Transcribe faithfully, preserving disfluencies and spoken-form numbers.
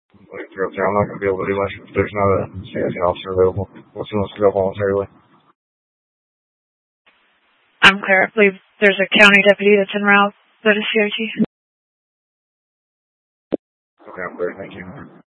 Like, throughout there, I'm not going to be able to do much if there's not a C I C officer available. What's the most to go voluntarily? I'm clear. I believe there's a county deputy that's en route that is C I T. Okay, I'm clear. Thank you.